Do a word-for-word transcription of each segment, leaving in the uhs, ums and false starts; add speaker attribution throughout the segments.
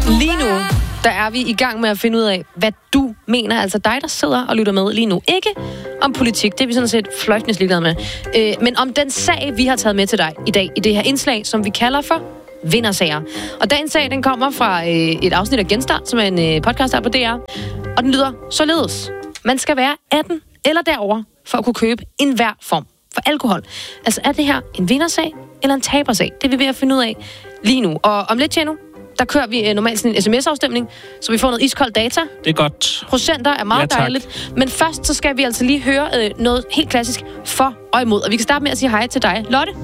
Speaker 1: Lige nu, der er vi i gang med at finde ud af, hvad du mener. Altså dig, der sidder og lytter med lige nu. Ikke om politik, det er vi sådan set fløjtende ligeglade med. Øh, men om den sag, vi har taget med til dig i dag, i det her indslag, som vi kalder for vindersager. Og dagens sag, den kommer fra øh, et afsnit af Genstart, som er en øh, podcast her på D R. Og den lyder således. Man skal være atten eller derover for at kunne købe enhver form for alkohol. Altså er det her en vindersag eller en tabersag? Det er vi ved at finde ud af lige nu. Og om lidt, Tjeno, der kører vi uh, normalt sådan en sms-afstemning, så vi får noget iskold data.
Speaker 2: Det er godt.
Speaker 1: Procenter er meget ja, dejligt. Men først så skal vi altså lige høre uh, noget helt klassisk for og imod. Og vi kan starte med at sige hej til dig, Lotte.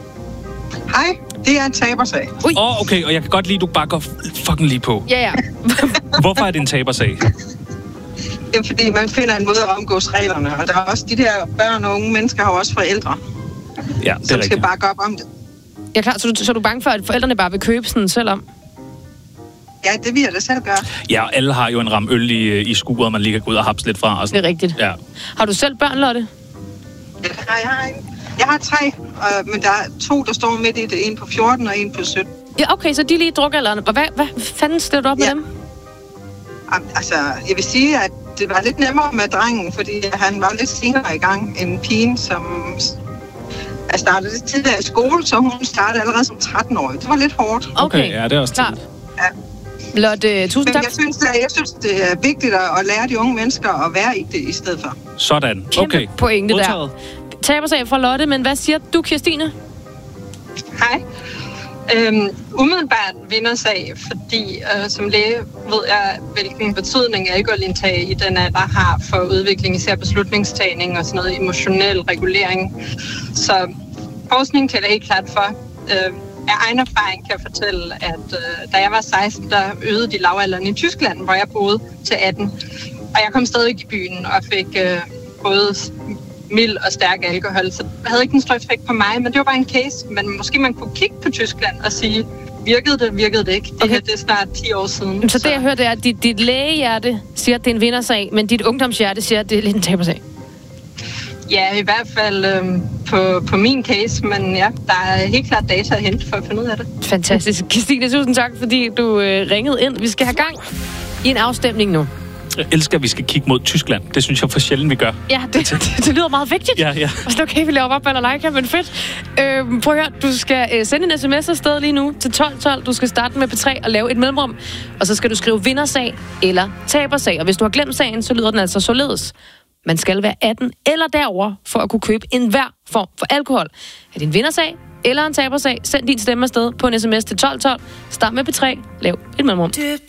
Speaker 3: Hej, det er en tabersag.
Speaker 2: Åh, oh, okay, og jeg kan godt lide, at du bare går fucking lige på.
Speaker 1: Ja, ja.
Speaker 2: Hvorfor er det en tabersag?
Speaker 3: Det er fordi, man finder en måde at omgås reglerne. Og der er også de der børn og unge mennesker har også forældre,
Speaker 2: ja, det er
Speaker 3: som
Speaker 2: rigtigt.
Speaker 3: skal bakke op om det.
Speaker 1: Ja, klar. Så du, så er du bange for, at forældrene bare vil købe sådan selvom?
Speaker 3: Ja, det vil jeg da selv gøre.
Speaker 2: Ja, alle har jo en ram øl i, i skuret, man lige kan gå ud og hapse lidt fra. Og
Speaker 1: det er rigtigt.
Speaker 2: Ja.
Speaker 1: Har du selv børn, Lotte?
Speaker 3: Ja, jeg har, jeg har tre, øh, men der er to, der står midt i det. En på fjorten og en på sytten.
Speaker 1: Ja, okay, så de er lige drukalderen. Og hvad, hvad fanden stiller du op ja. med dem?
Speaker 3: Altså, jeg vil sige, at det var lidt nemmere med drengen, fordi han var lidt senere i gang end pigen, som jeg startede lidt tidligere i skole, så hun startede allerede som tretten-årig. Det var lidt hårdt.
Speaker 1: Okay,
Speaker 2: okay ja, det er også
Speaker 1: klart. Ja. Lotte, tusind
Speaker 3: Men
Speaker 1: tak.
Speaker 3: jeg synes, det er, jeg synes, det er vigtigt at lære de unge mennesker at være i det i stedet for.
Speaker 2: Sådan,
Speaker 1: kæmpe
Speaker 2: okay.
Speaker 1: pointe der. Tabersag fra Lotte, men hvad siger du, Kirstine?
Speaker 4: Hej. Øhm, umiddelbart vindersag, fordi øh, som læge ved jeg, hvilken betydning alkoholindtag i den alder har for udvikling, især beslutningstagning og sådan noget emotionel regulering. Så forskning taler helt klart for. Øh, af egen erfaring kan jeg fortælle, at øh, da jeg var seksten, der øgede de lavalderen i Tyskland, hvor jeg boede, til atten. Og jeg kom stadig i byen og fik øh, både mild og stærk alkohol, så det havde ikke en stor effekt på mig, men det var bare en case. Men måske man kunne kigge på Tyskland og sige, virkede det, virkede det ikke. Det okay. her, det er snart ti år siden.
Speaker 1: Så, så det, jeg hørte, er, at dit, dit lægehjerte siger, at det er en vindersag, men dit ungdomshjerte siger, at det er lidt en tabersag.
Speaker 4: Ja, i hvert fald øhm, på, på min case, men ja, der er helt klart data at hente for at finde ud af det.
Speaker 1: Fantastisk. Kirstine, tusind tak, fordi du øh, ringede ind. Vi skal have gang i en afstemning nu.
Speaker 2: Jeg elsker, at vi skal kigge mod Tyskland. Det synes jeg for sjældent, vi gør.
Speaker 1: Ja, det, det, det lyder meget vigtigt.
Speaker 2: Ja, ja.
Speaker 1: Og så okay, vi laver op eller like, men fedt. Øh, prøv at høre, du skal øh, sende en sms afsted lige nu til tolv tolv. Du skal starte med P tre og lave et mellemrum. Og så skal du skrive vindersag eller tabersag. Og hvis du har glemt sagen, så lyder den altså således. Man skal være atten eller derover for at kunne købe enhver form for alkohol. Er det en vindersag eller en tabersag? Send din stemme afsted på en sms til tolv tolv. Start med P tre. Lav et mellemrum.